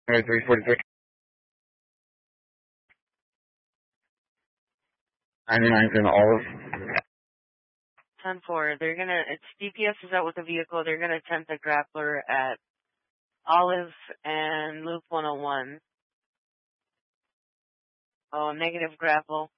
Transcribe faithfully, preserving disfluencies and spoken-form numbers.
Alright, three forty-six. ninety-nine's in Olive. ten four. They're gonna, it's D P S is out with the vehicle. They're gonna attempt a grappler at Olive and Loop one oh one. Oh, negative grapple.